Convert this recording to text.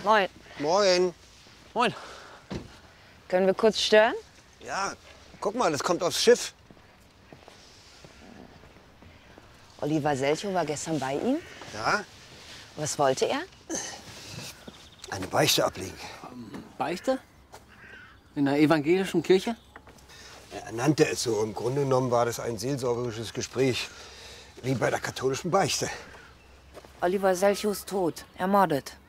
Moin. Moin. Moin. Können wir kurz stören? Ja, guck mal, das kommt aufs Schiff. Oliver Selchow war gestern bei Ihnen. Ja, Was wollte er? eine Beichte ablegen. Beichte? In der evangelischen Kirche? Er nannte es so. Im Grunde genommen war das ein seelsorgerisches Gespräch, wie bei der katholischen Beichte. Oliver Selchow ist tot, ermordet.